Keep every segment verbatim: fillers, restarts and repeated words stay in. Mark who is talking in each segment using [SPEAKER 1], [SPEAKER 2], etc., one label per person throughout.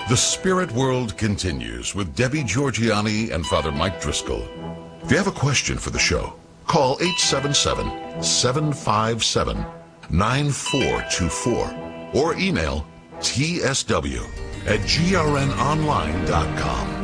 [SPEAKER 1] The Spirit World continues with Debbie Georgianni and Father Mike Driscoll. If you have a question for the show, call eight seven seven, seven five seven, nine four two four or email t s w at g r n online dot com.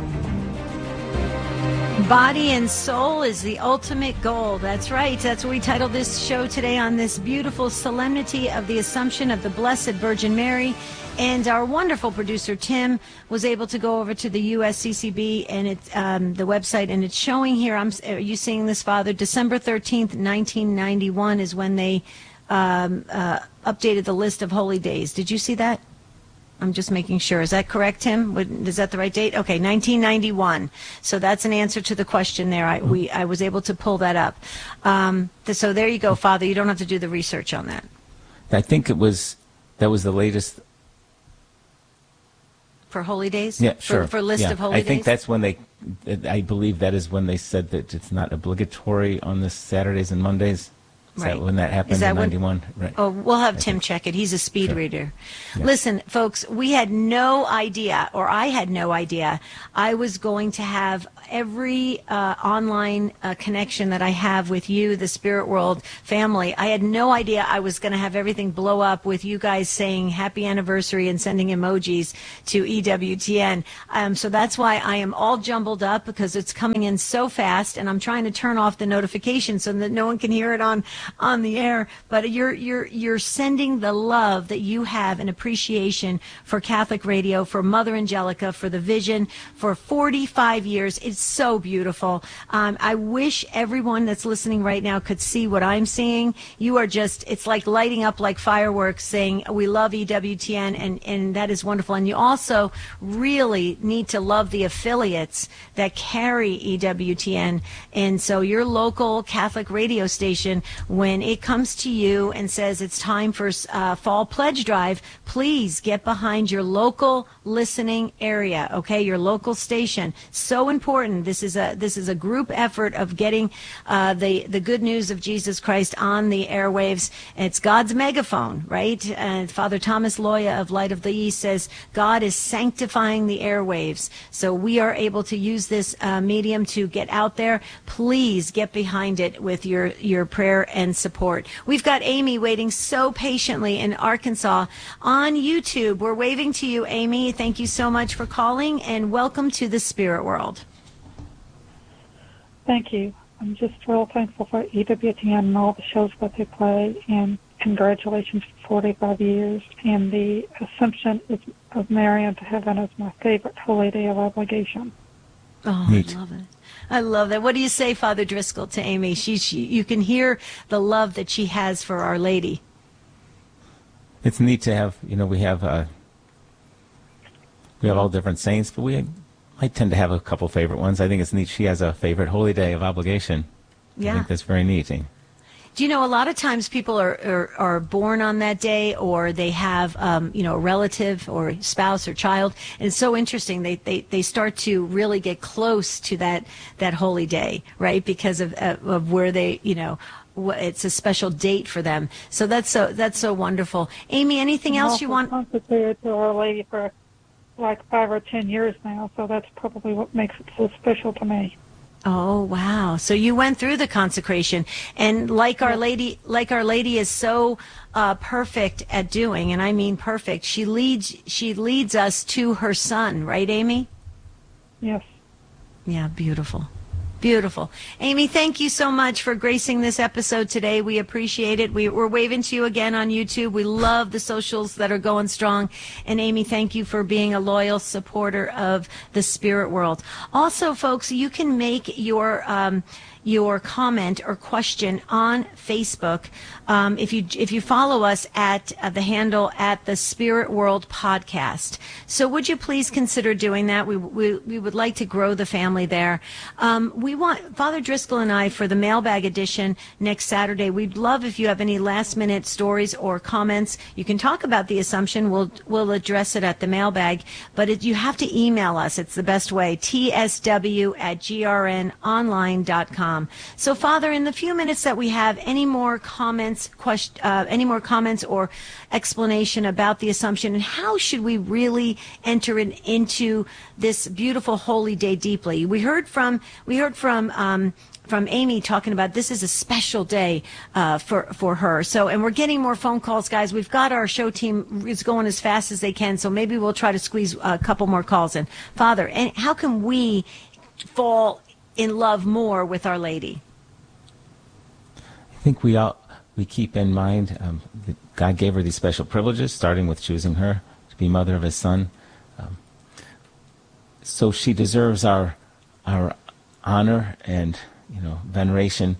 [SPEAKER 2] Body and soul is the ultimate goal. That's right. That's what we titled this show today, on this beautiful solemnity of the Assumption of the Blessed Virgin Mary. And our wonderful producer, Tim, was able to go over to the U S C C B and it's um, the website, and it's showing here, I'm, are you seeing this, Father? December thirteenth, nineteen ninety-one is when they um, uh, updated the list of holy days. Did you see that? I'm just making sure. Is that correct, Tim? Is that the right date? Okay, nineteen ninety-one. So that's an answer to the question there. I, we, I was able to pull that up. Um, so there you go, Father. You don't have to do the research on that.
[SPEAKER 3] I think it was, that was the latest.
[SPEAKER 2] For holy days?
[SPEAKER 3] Yeah, sure.
[SPEAKER 2] For, for list
[SPEAKER 3] yeah.
[SPEAKER 2] of holy
[SPEAKER 3] I
[SPEAKER 2] days?
[SPEAKER 3] I think that's when they, I believe that is when they said that it's not obligatory on the Saturdays and Mondays. Is
[SPEAKER 2] right.
[SPEAKER 3] that when that happened
[SPEAKER 2] Is that
[SPEAKER 3] in
[SPEAKER 2] when,
[SPEAKER 3] ninety-one? Right.
[SPEAKER 2] Oh, we'll have
[SPEAKER 3] I
[SPEAKER 2] Tim
[SPEAKER 3] think.
[SPEAKER 2] check it. He's a speed
[SPEAKER 3] Sure.
[SPEAKER 2] reader.
[SPEAKER 3] Yeah.
[SPEAKER 2] Listen, folks, we had no idea, or I had no idea, I was going to have every uh, online uh, connection that I have with you, the Spirit World family. I had no idea I was going to have everything blow up with you guys saying happy anniversary and sending emojis to E W T N. Um, so that's why I am all jumbled up, because it's coming in so fast, and I'm trying to turn off the notification so that no one can hear it on, on the air. But you're you're you're sending the love that you have and appreciation for Catholic radio, for Mother Angelica, for the Vision, for forty-five years. It's so beautiful. Um, I wish everyone that's listening right now could see what I'm seeing. You are just, it's like lighting up like fireworks, saying we love E W T N, and, and that is wonderful. And you also really need to love the affiliates that carry E W T N. And so your local Catholic radio station, when it comes to you and says it's time for uh, fall pledge drive, please get behind your local listening area, okay? Your local station. So important. This is a this is a group effort of getting uh, the the good news of Jesus Christ on the airwaves. It's God's megaphone, right? And Father Thomas Loya of Light of the East says God is sanctifying the airwaves. So we are able to use this uh, medium to get out there. Please get behind it with your your prayer and support. We've got Amy waiting so patiently in Arkansas on YouTube. We're waving to you, Amy. Thank you so much for calling, and welcome to the Spirit World.
[SPEAKER 4] Thank you. I'm just real thankful for E W T N and all the shows that they play, and congratulations for forty-five years. And the Assumption of Mary into Heaven is my favorite holy day of obligation.
[SPEAKER 2] Oh, Neat. I love it. I love that. What do you say, Father Driscoll, to Amy? She, she, you can hear the love that she has for Our Lady.
[SPEAKER 3] It's neat to have, you know, we have uh, we have all different saints, but we I tend to have a couple favorite ones. I think it's neat she has a favorite holy day of obligation.
[SPEAKER 2] Yeah.
[SPEAKER 3] I think that's very neat.
[SPEAKER 2] Do you know, a lot of times people are, are, are born on that day, or they have, um, you know, a relative or spouse or child. And it's so interesting. They, they, they start to really get close to that, that holy day, right? Because of, uh, of where they, you know, it's a special date for them. So that's so, that's so wonderful. Amy, anything else you want?
[SPEAKER 4] I've consecrated to Our Lady for like five or ten years now, so that's probably what makes it so special to me.
[SPEAKER 2] Oh, wow. So you went through the consecration, and like Our Lady, like Our Lady is so uh, perfect at doing, and I mean perfect. She leads, she leads us to her Son, right, Amy?
[SPEAKER 4] Yes.
[SPEAKER 2] Yeah, beautiful. Beautiful. Amy, thank you so much for gracing this episode today. We appreciate it. We, we're waving to you again on YouTube. We love the socials that are going strong. And Amy, thank you for being a loyal supporter of the Spirit World. Also, folks, you can make your um, your comment or question on Facebook. Um, if you if you follow us at uh, the handle at the Spirit World Podcast. So would you please consider doing that? We we, we would like to grow the family there. Um, we want Father Driscoll and I, for the mailbag edition next Saturday, we'd love if you have any last minute stories or comments. You can talk about the Assumption. We'll we'll address it at the mailbag, but it, you have to email us. It's the best way. T S W at G R N online dot com. com. So, Father, in the few minutes that we have, any more comments, question, uh, any more comments or explanation about the Assumption, and how should we really enter in, into this beautiful holy day deeply? We heard from we heard from. Um, from Amy talking about this is a special day uh, for for her. So, and we're getting more phone calls, guys. We've got our show team is going as fast as they can, so maybe we'll try to squeeze a couple more calls in. Father, and how can we fall in love more with Our Lady?
[SPEAKER 3] I think we all we keep in mind um, that God gave her these special privileges, starting with choosing her to be mother of His Son. Um, so she deserves our our honor and, you know, veneration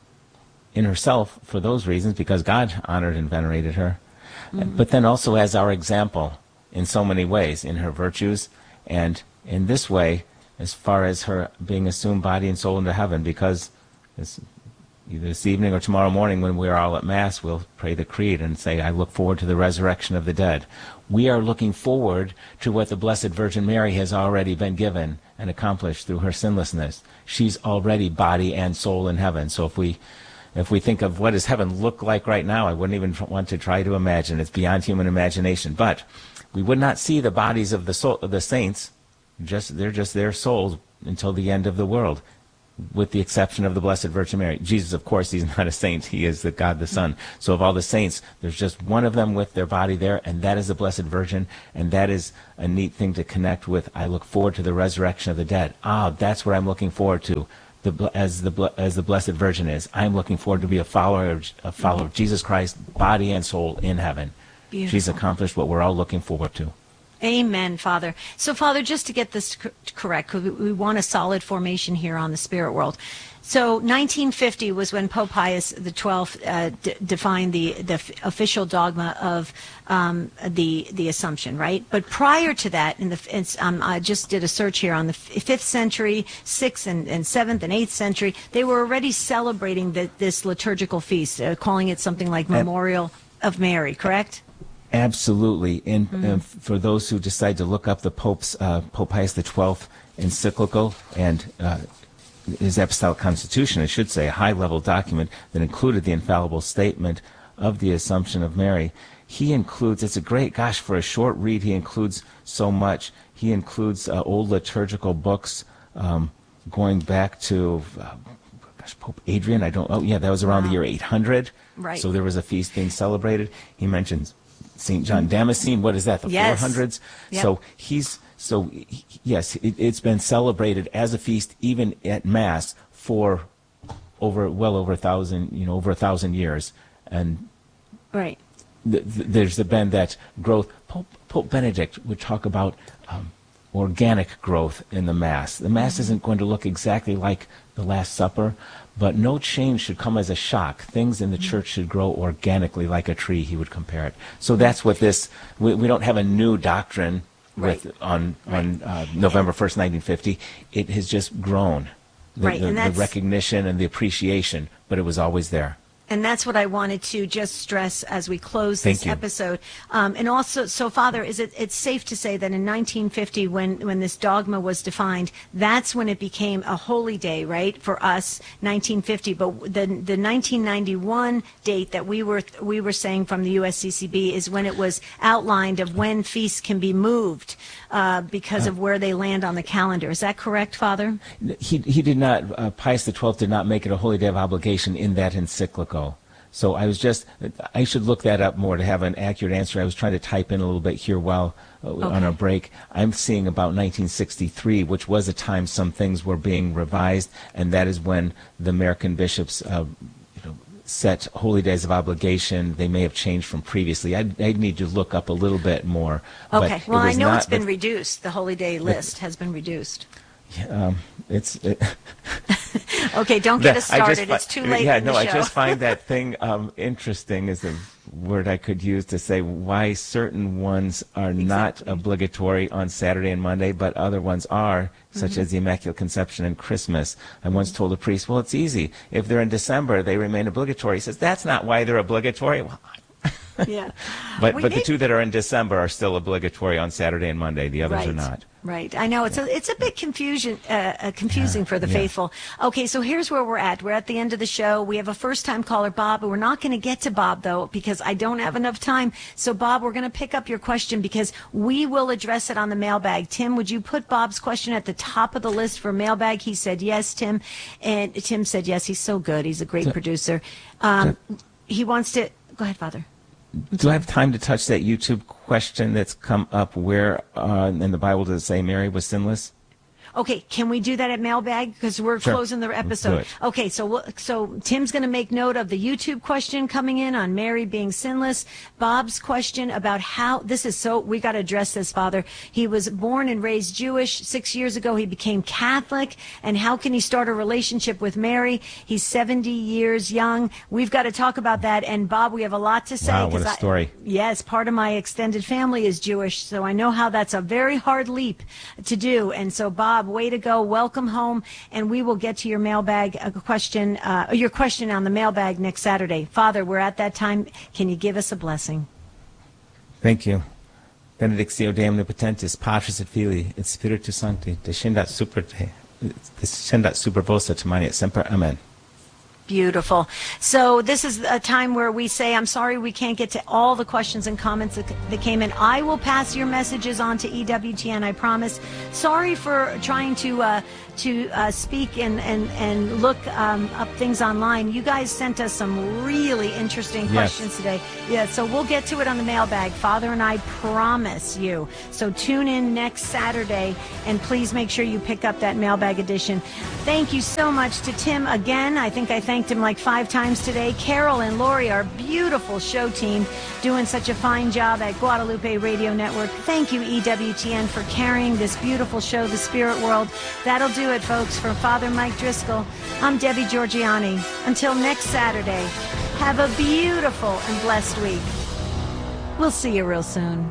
[SPEAKER 3] in herself for those reasons, because God honored and venerated her. Mm-hmm. But then also as our example in so many ways, in her virtues, and in this way, as far as her being assumed body and soul into heaven, because this, either this evening or tomorrow morning when we're all at Mass, we'll pray the Creed and say, I look forward to the resurrection of the dead. We are looking forward to what the Blessed Virgin Mary has already been given and accomplished through her sinlessness. She's already body and soul in heaven. So if we if we think of what does heaven look like right now, I wouldn't even want to try to imagine. It's beyond human imagination. But we would not see the bodies of the soul, of the saints. Just they're just their souls until the end of the world, with the exception of the Blessed Virgin Mary. Jesus, of course, he's not a saint. He is the God the Son. So of all the saints, there's just one of them with their body there, and that is the Blessed Virgin, and that is a neat thing to connect with. I look forward to the resurrection of the dead. Ah, that's what I'm looking forward to, the, as the as the Blessed Virgin is. I'm looking forward to be a follower of, a follower of Jesus Christ, body and soul in heaven.
[SPEAKER 2] Beautiful.
[SPEAKER 3] She's accomplished what we're all looking forward to.
[SPEAKER 2] Amen, Father. So, Father, just to get this c- correct, because we want a solid formation here on the spirit world. So, nineteen fifty was when Pope Pius the twelfth uh, d- defined the, the f- official dogma of um, the the Assumption, right? But prior to that, in the it's, um, I just did a search here on the fifth century, sixth and, and seventh and eighth century. They were already celebrating the, this liturgical feast, uh, calling it something like Memorial of Mary, correct?
[SPEAKER 3] Absolutely. And
[SPEAKER 2] Mm-hmm.
[SPEAKER 3] uh, for those who decide to look up the Pope's, uh, Pope Pius the twelfth encyclical and uh, his Apostolic Constitution, I should say, a high-level document that included the infallible statement of the Assumption of Mary, he includes, it's a great, gosh, for a short read, he includes so much. He includes uh, old liturgical books um, going back to, uh, gosh, Pope Adrian, I don't, oh yeah, that was around wow. the year eight hundred.
[SPEAKER 2] Right.
[SPEAKER 3] So there was a feast being celebrated. He mentions Saint John Damascene. What is that? The
[SPEAKER 2] yes.
[SPEAKER 3] four hundreds.
[SPEAKER 2] Yep.
[SPEAKER 3] So he's so he, yes, it, it's been celebrated as a feast even at Mass for over well over a thousand, you know, over a thousand years, and
[SPEAKER 2] right.
[SPEAKER 3] Th- th- there's been that growth. Pope, Pope Benedict would talk about um, organic growth in the Mass. The Mass mm-hmm. isn't going to look exactly like the Last Supper, but no change should come as a shock. Things in the mm-hmm. church should grow organically like a tree, he would compare it. So that's what this, we, we don't have a new doctrine with
[SPEAKER 2] right.
[SPEAKER 3] on,
[SPEAKER 2] right.
[SPEAKER 3] on uh, November first, nineteen fifty. It has just grown, the,
[SPEAKER 2] right.
[SPEAKER 3] the,
[SPEAKER 2] and
[SPEAKER 3] the recognition and the appreciation, but it was always there.
[SPEAKER 2] And that's what I wanted to just stress as we close
[SPEAKER 3] Thank
[SPEAKER 2] this
[SPEAKER 3] you.
[SPEAKER 2] episode. Um, and also, so Father, is it it's safe to say that in nineteen fifty, when when this dogma was defined, that's when it became a holy day, right, for us, nineteen fifty. But the the nineteen ninety-one date that we were we were saying from the U S C C B is when it was outlined of when feasts can be moved uh, because uh, of where they land on the calendar. Is that correct, Father?
[SPEAKER 3] He he did not. Uh, Pius the twelfth did not make it a holy day of obligation in that encyclical. So I was just, I should look that up more to have an accurate answer. I was trying to type in a little bit here while uh, okay. on our break. I'm seeing about nineteen sixty-three, which was a time some things were being revised, and that is when the American bishops uh, you know, set holy days of obligation. They may have changed from previously. I'd, I'd need to look up a little bit more.
[SPEAKER 2] Okay. Well, I know
[SPEAKER 3] not,
[SPEAKER 2] it's been
[SPEAKER 3] but,
[SPEAKER 2] reduced. The holy day list but, has been reduced.
[SPEAKER 3] Um, it's it,
[SPEAKER 2] okay. Don't get us started.
[SPEAKER 3] Fi-
[SPEAKER 2] it's too late.
[SPEAKER 3] Yeah,
[SPEAKER 2] in
[SPEAKER 3] no.
[SPEAKER 2] the
[SPEAKER 3] I
[SPEAKER 2] show.
[SPEAKER 3] just find that thing um, interesting. Is a word I could use to say why certain ones are exactly. not obligatory on Saturday and Monday, but other ones are, such mm-hmm. as the Immaculate Conception and Christmas. I once told a priest, "Well, it's easy. If they're in December, they remain obligatory." He says, "That's not why they're obligatory." Well,
[SPEAKER 2] Yeah.
[SPEAKER 3] But
[SPEAKER 2] We
[SPEAKER 3] but the
[SPEAKER 2] need-
[SPEAKER 3] two that are in December are still obligatory on Saturday and Monday. The others
[SPEAKER 2] right.
[SPEAKER 3] are not.
[SPEAKER 2] Right. I know it's a it's a bit confusion uh, uh, confusing for the
[SPEAKER 3] yeah.
[SPEAKER 2] faithful. Okay, so here's where we're at. We're at the end of the show. We have a first time caller, Bob. We're not going to get to Bob though because I don't have enough time. So Bob, we're going to pick up your question because we will address it on the mailbag. Tim, would you put Bob's question at the top of the list for mailbag? He said yes, Tim, and Tim said yes. He's so good. He's a great
[SPEAKER 3] So-
[SPEAKER 2] producer. Um, he wants to go ahead, Father.
[SPEAKER 3] Do I have time to touch that YouTube question that's come up where uh, in the Bible does it say Mary was sinless?
[SPEAKER 2] Okay, can we do that at mailbag? Because we're
[SPEAKER 3] Sure.
[SPEAKER 2] closing the
[SPEAKER 3] Let's do
[SPEAKER 2] episode.
[SPEAKER 3] it.
[SPEAKER 2] Okay, so we'll, so Tim's going to make note of the YouTube question coming in on Mary being sinless. Bob's question about how this is so we got to address this, Father. He was born and raised Jewish. Six years ago, he became Catholic, and how can he start a relationship with Mary? He's seventy years young. We've got to talk about that. And Bob, we have a lot to say.
[SPEAKER 3] Wow, what
[SPEAKER 2] 'cause
[SPEAKER 3] a
[SPEAKER 2] I-
[SPEAKER 3] story.
[SPEAKER 2] Yes, part of my extended family is Jewish, so I know how that's a very hard leap to do. And so, Bob, way to go. Welcome home, and we will get to your mailbag uh, question, uh, your question on the mailbag next Saturday. Father, we're at that time. Can you give us a blessing?
[SPEAKER 3] Thank you. Benedictio Dei omnipotentis, Patris et Filii, et Spiritus Sancti, descendat super te, descendat super vos et mani et semper. Amen.
[SPEAKER 2] Beautiful. So this is a time where we say, I'm sorry we can't get to all the questions and comments that, that came in. I will pass your messages on to E W T N, I promise. Sorry for trying to uh, to uh, speak and, and, and look um, up things online. You guys sent us some really interesting
[SPEAKER 3] Yes.
[SPEAKER 2] questions today. Yeah, so we'll get to it on the mailbag. Father and I promise you. So tune in next Saturday, and please make sure you pick up that mailbag edition. Thank you so much to Tim again. I think I thanked him like five times today. Carol and Lori, our beautiful show team, doing such a fine job at Guadalupe Radio Network. Thank you, E W T N, for carrying this beautiful show, The Spirit World. That'll do it, folks. For Father Mike Driscoll, I'm Debbie Georgiani. Until next Saturday, have a beautiful and blessed week. We'll see you real soon.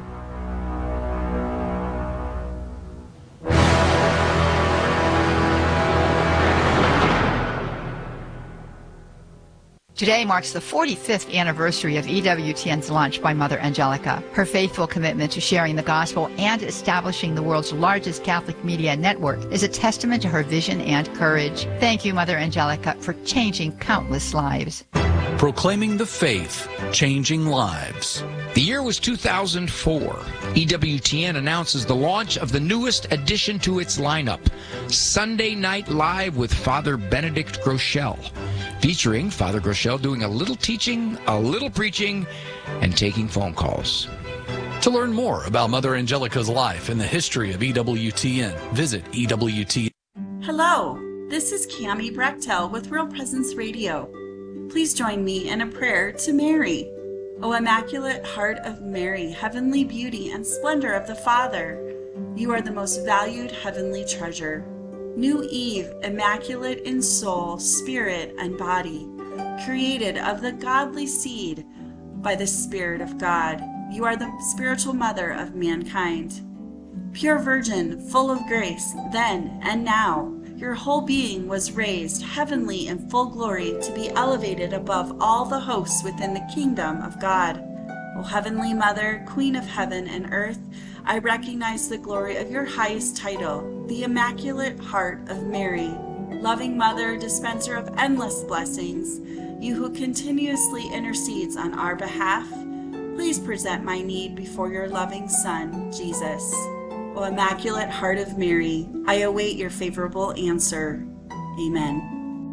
[SPEAKER 5] Today marks the forty-fifth anniversary of E W T N's launch by Mother Angelica. Her faithful commitment to sharing the gospel and establishing the world's largest Catholic media network is a testament to her vision and courage. Thank you, Mother Angelica, for changing countless lives.
[SPEAKER 6] Proclaiming the faith, changing lives.
[SPEAKER 7] The year was two thousand four. E W T N announces the launch of the newest addition to its lineup, Sunday Night Live with Father Benedict Groeschel, featuring Father Groeschel doing a little teaching, a little preaching, and taking phone calls.
[SPEAKER 6] To learn more about Mother Angelica's life and the history of E W T N, visit E W T N.
[SPEAKER 8] Hello, this is Cammie Brechtel with Real Presence Radio. Please join me in a prayer to Mary. O Immaculate Heart of Mary, heavenly beauty and splendor of the Father, you are the most valued heavenly treasure. New Eve, immaculate in soul, spirit, and body, created of the godly seed by the Spirit of God. You are the spiritual mother of mankind. Pure Virgin, full of grace, then and now, your whole being was raised heavenly in full glory to be elevated above all the hosts within the kingdom of God. O Heavenly Mother, Queen of heaven and earth, I recognize the glory of your highest title, the Immaculate Heart of Mary. Loving Mother, dispenser of endless blessings, you who continuously intercedes on our behalf, please present my need before your loving Son, Jesus. O Immaculate Heart of Mary, I await your favorable answer. Amen.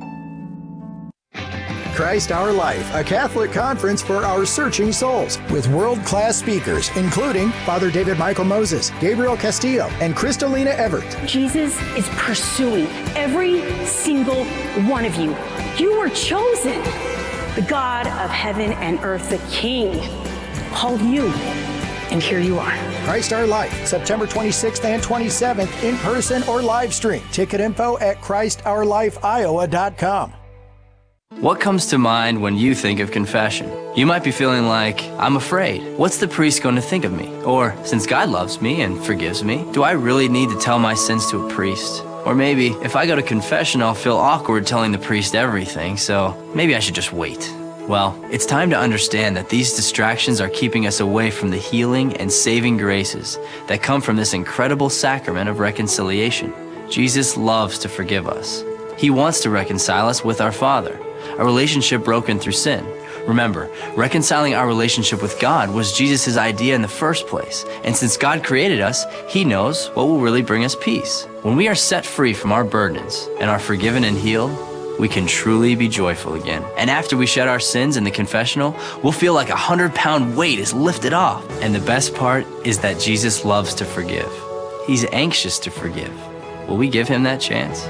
[SPEAKER 9] Christ Our Life, a Catholic conference for our searching souls, with world-class speakers, including Father David Michael Moses, Gabriel Castillo, and Kristalina Everett.
[SPEAKER 10] Jesus is pursuing every single one of you. You were chosen. The God of heaven and earth, the King, called you, and here you are.
[SPEAKER 9] Christ Our Life, September twenty-sixth and twenty-seventh, in person or live stream. Ticket info at Christ Our Life Iowa dot com.
[SPEAKER 11] What comes to mind when you think of confession? You might be feeling like, I'm afraid. What's the priest going to think of me? Or, since God loves me and forgives me, do I really need to tell my sins to a priest? Or maybe, if I go to confession, I'll feel awkward telling the priest everything, so maybe I should just wait. Well, it's time to understand that these distractions are keeping us away from the healing and saving graces that come from this incredible sacrament of reconciliation. Jesus loves to forgive us. He wants to reconcile us with our Father, a relationship broken through sin. Remember, reconciling our relationship with God was Jesus' idea in the first place. And since God created us, He knows what will really bring us peace. When we are set free from our burdens and are forgiven and healed, we can truly be joyful again. And after we shed our sins in the confessional, we'll feel like a hundred pound weight is lifted off. And the best part is that Jesus loves to forgive. He's anxious to forgive. Will we give Him that chance?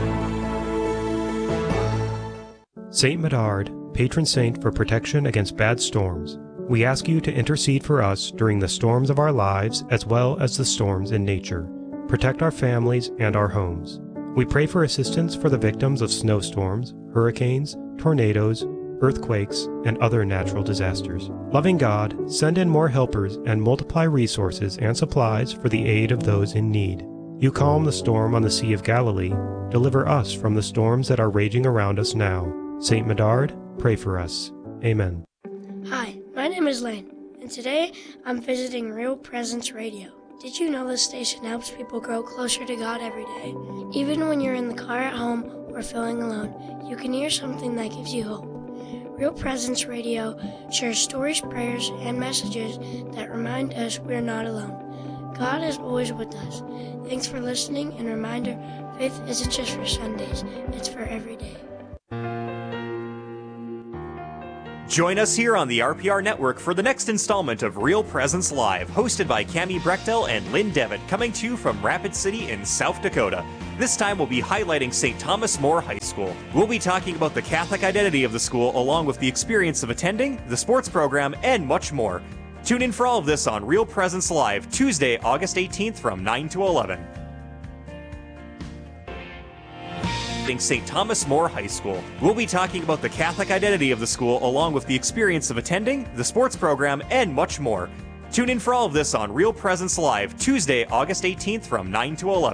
[SPEAKER 12] Saint Medard, patron saint for protection against bad storms. We ask you to intercede for us during the storms of our lives as well as the storms in nature. Protect our families and our homes. We pray for assistance for the victims of snowstorms, hurricanes, tornadoes, earthquakes, and other natural disasters. Loving God, send in more helpers and multiply resources and supplies for the aid of those in need. You calm the storm on the Sea of Galilee. Deliver us from the storms that are raging around us now. Saint Medard, pray for us. Amen.
[SPEAKER 13] Hi, my name is Lane, and today I'm visiting Real Presence Radio. Did you know this station helps people grow closer to God every day? Even when you're in the car at home or feeling alone, you can hear something that gives you hope. Real Presence Radio shares stories, prayers, and messages that remind us we're not alone. God is always with us. Thanks for listening, and reminder, faith isn't just for Sundays, it's for every day.
[SPEAKER 14] Join us here on the R P R Network for the next installment of Real Presence Live, hosted by Cami Brechtel and Lynn Devitt, coming to you from Rapid City in South Dakota. This time we'll be highlighting Saint Thomas More High School. We'll be talking about the Catholic identity of the school, along with the experience of attending, the sports program, and much more. Tune in for all of this on Real Presence Live, Tuesday, August eighteenth from nine to eleven. Saint Thomas More High School. We'll be talking about the Catholic identity of the school, along with the experience of attending, the sports program, and much more. Tune in for all of this on Real Presence Live, Tuesday, August eighteenth from nine to eleven.